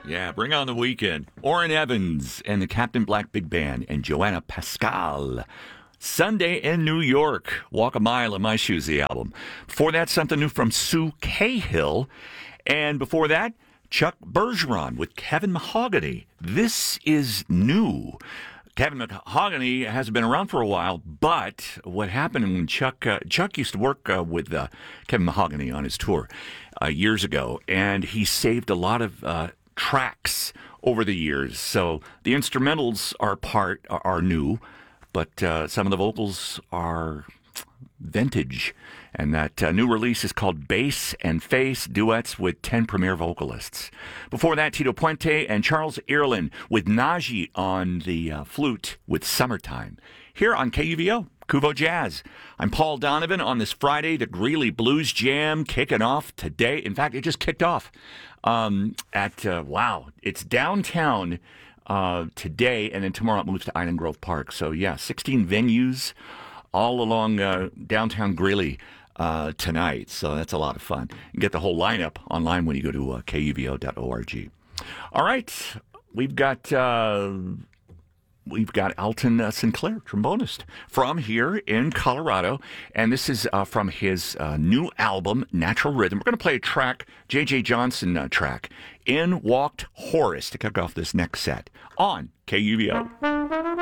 Yeah, bring on the weekend. Orrin Evans and the Captain Black Big Band and Joanna Pascal. Sunday in New York. Walk a Mile in My Shoes, the album. Before that, something new from Sue Cahill. And before that, Chuck Bergeron with Kevin Mahogany. This is new. Kevin Mahogany hasn't been around for a while, but what happened when Chuck used to work with Kevin Mahogany on his tour years ago, and he saved a lot of tracks over the years. So the instrumentals are new, but some of the vocals are vintage. And that new release is called Bass and Face, duets with 10 premier vocalists. Before that, Tito Puente and Charles Earlin with Najee on the flute with Summertime. Here on KUVO, Kuvo Jazz. I'm Paul Donovan on this Friday, the Greeley Blues Jam kicking off today. In fact, it just kicked off it's downtown today, and then tomorrow it moves to Island Grove Park. So, 16 venues all along downtown Greeley tonight. So that's a lot of fun. You can get the whole lineup online when you go to kuvo.org. All right, we've got Alton Sinclair, trombonist, from here in Colorado, and this is from his new album, Natural Rhythm. We're going to play a track, J.J. Johnson track, In Walked Horace, to kick off this next set on KUVO.